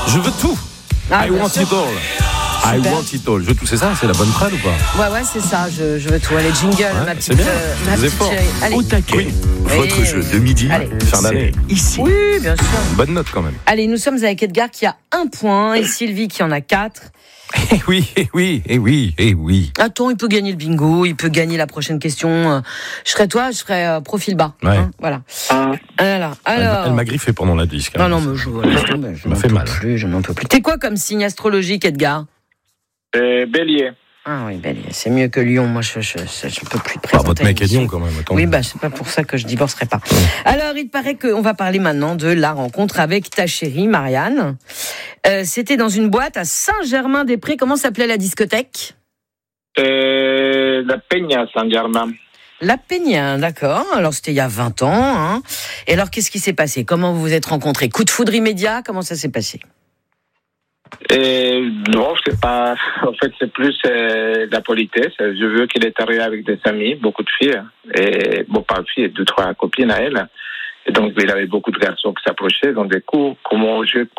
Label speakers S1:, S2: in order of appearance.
S1: Je veux tout. I want it all. I want it all. Je veux tout, c'est ça? C'est la bonne prenne ou pas?
S2: Ouais, c'est ça. Je veux tout. Allez, jingle, ma petite.
S1: C'est bien.
S2: Ma
S1: Vous êtes
S2: petite
S1: fort.
S2: chérie. Allez.
S3: Au taquet.
S1: Oui.
S3: Votre jeu de midi.
S2: Allez.
S1: Fin d'année.
S3: C'est ici.
S2: Oui, bien sûr.
S1: Bonne note quand même.
S2: Allez, nous sommes avec Edgar qui a 1 point et Sylvie qui en a 4.
S1: Eh oui.
S2: Attends, il peut gagner le bingo, il peut gagner la prochaine question. Je serais toi, je serais profil bas.
S1: Ouais.
S2: Voilà. Alors.
S1: Elle m'a griffé pendant la disque.
S2: Non, mais je
S1: m'a fait mal.
S2: Je n'en peux plus. T'es quoi comme signe astrologique, Edgar?
S4: Bélier.
S2: Ah oui, Bélier, c'est mieux que Lion. Moi, je peux plus te présenter.
S1: Votre mec est Lion quand même. Attends.
S2: Oui, c'est pas pour ça que je divorcerai pas. Alors, il paraît qu'on va parler maintenant de la rencontre avec ta chérie, Marianne. C'était dans une boîte à Saint-Germain-des-Prés. Comment s'appelait la discothèque?
S4: La Peña Saint-Germain.
S2: La Peña, d'accord. Alors, c'était il y a 20 ans. Hein. Et alors, qu'est-ce qui s'est passé? Comment vous vous êtes rencontrés? Coup de foudre immédiat? Comment ça s'est passé?
S4: Non, c'est pas. En fait, c'est plus la politesse. Je veux qu'elle est arrivée avec des amis, beaucoup de filles, et pas de filles, 2-3 copines à elle. Et donc, il y avait beaucoup de garçons qui s'approchaient. Donc, du coup, comment je